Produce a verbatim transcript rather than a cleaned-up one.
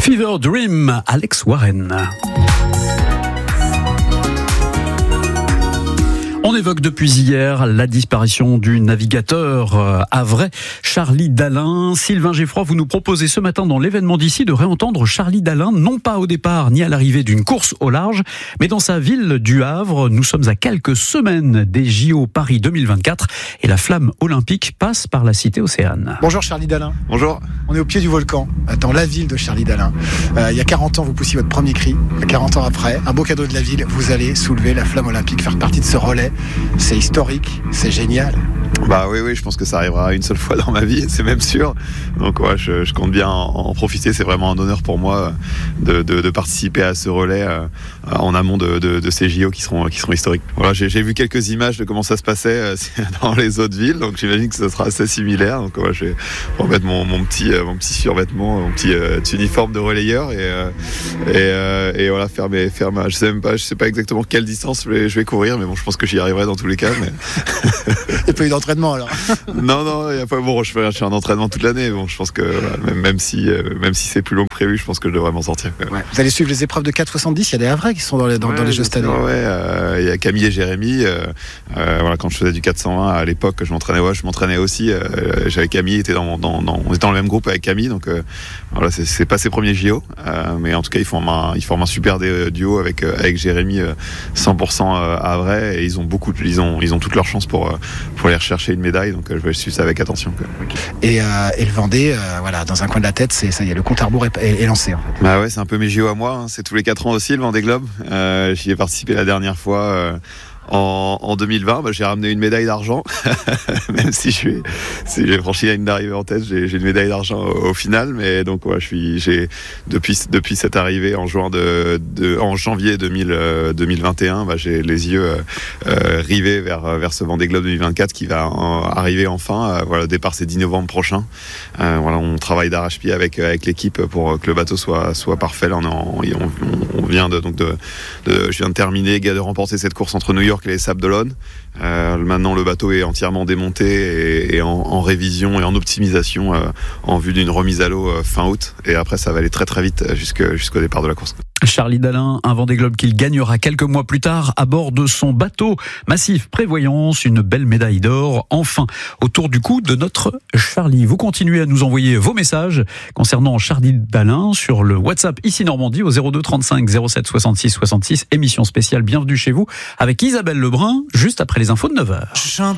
Fever Dream, Alex Warren. On évoque depuis hier la disparition du navigateur havrais Charlie Dalin. Sylvain Geffroy, vous nous proposez ce matin dans l'événement d'ici de réentendre Charlie Dalin, non pas au départ ni à l'arrivée d'une course au large, mais dans sa ville du Havre. Nous sommes à quelques semaines des J O Paris deux mille vingt-quatre et la flamme olympique passe par la cité Océane. Bonjour Charlie Dalin. Bonjour. On est au pied du volcan, dans la ville de Charlie Dalin. Euh, il y a quarante ans, vous poussiez votre premier cri. quarante ans après, un beau cadeau de la ville, vous allez soulever la flamme olympique, faire partie de ce relais. C'est historique, c'est génial. Bah oui, oui, je pense que ça arrivera une seule fois dans ma vie, c'est même sûr. Donc ouais, je, je compte bien en, en profiter. C'est vraiment un honneur pour moi de, de, de participer à ce relais euh, en amont de, de, de ces J O qui seront, qui seront historiques. Voilà, j'ai, j'ai vu quelques images de comment ça se passait euh, dans les autres villes, donc j'imagine que ça sera assez similaire. Donc ouais, je vais remettre mon, mon petit, euh, mon petit survêtement, mon petit euh, uniforme de relayeur et, euh, et, euh, et voilà, faire mes, faire ma, je sais même pas, je sais pas exactement quelle distance je vais, je vais courir, mais bon, je pense que j'y arriverai dans tous les cas. Mais... Il n'y a pas eu d'entraînement alors. Non, non, il y a pas. Bon, je fais, je fais un entraînement toute l'année. Bon, je pense que voilà, même, même si, euh, même si c'est plus long que prévu, je pense que je devrais m'en sortir. Ouais. Vous allez suivre les épreuves de quatre soixante-dix. Il y a des Havrais qui sont dans les, dans, ouais, dans les Jeux cette année. Ouais, euh, il y a Camille et Jérémy. Euh, euh, voilà, quand je faisais du quatre cent vingt à l'époque, je m'entraînais. Ouais, je m'entraînais aussi. Euh, j'avais Camille, était dans, dans, dans, on était dans le même groupe avec Camille, donc euh, voilà, c'est, c'est pas ses premiers J O, euh, mais en tout cas, ils forment un, ils forment un super duo avec euh, avec Jérémy, euh, cent pour cent Havrais, et ils ont beaucoup, ils ont, ils ont toutes leurs chances pour pour aller rechercher une médaille. Donc euh, je vais suivre ça avec attention. Quoi. Okay. Et, euh, et le Vendée, euh, voilà, dans un coin de la tête, c'est ça y est, le compte à rebours est, est, est lancé. En fait. Bah ouais, c'est un peu mes J O à moi. Hein. C'est tous les quatre ans aussi le Vendée Globe. Euh, j'y ai participé la dernière fois. Euh, En, en deux mille vingt, bah, j'ai ramené une médaille d'argent, même si, je suis, si j'ai franchi la ligne d'arrivée en tête, j'ai, j'ai une médaille d'argent au, au final. Mais donc, ouais, je suis, j'ai depuis depuis cette arrivée en juin de, de en janvier deux mille, euh, deux mille vingt et un, bah, j'ai les yeux euh, euh, rivés vers vers ce Vendée Globe deux mille vingt-quatre qui va en, arriver enfin. Euh, voilà, le départ c'est dix novembre prochain. Euh, voilà, on travaille d'arrache-pied avec avec l'équipe pour que le bateau soit soit parfait. Là, on, en, on, on vient de donc de, de je viens de terminer, de remporter cette course entre New York et les Sables d'Olonne. Euh, maintenant le bateau est entièrement démonté et, et en, en révision et en optimisation euh, en vue d'une remise à l'eau euh, fin août, et après ça va aller très très vite jusque, jusqu'au départ de la course. Charlie Dalin, un Vendée Globe qu'il gagnera quelques mois plus tard à bord de son bateau Massif Prévoyance, une belle médaille d'or enfin autour du cou de notre Charlie. Vous continuez à nous envoyer vos messages concernant Charlie Dalin sur le WhatsApp ici Normandie au zéro deux trente-cinq zéro sept soixante-six soixante-six, émission spéciale Bienvenue chez vous avec Isabelle Lebrun juste après les infos de neuf heures.